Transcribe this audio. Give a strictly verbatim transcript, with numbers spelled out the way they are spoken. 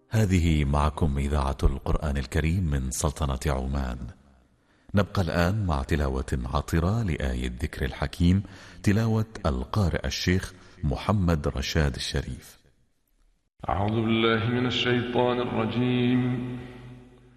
هذه معكم إذاعة القرآن الكريم من سلطنة عمان. نبقى الآن مع تلاوة عطرة لآية الذكر الحكيم، تلاوة القارئ الشيخ محمد رشاد الشريف. أعوذ بالله من الشيطان الرجيم.